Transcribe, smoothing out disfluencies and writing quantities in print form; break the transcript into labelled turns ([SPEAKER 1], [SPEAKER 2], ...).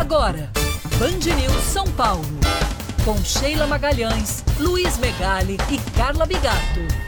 [SPEAKER 1] Agora, Band News São Paulo. Com Sheila Magalhães, Luiz Megali e Carla Bigato.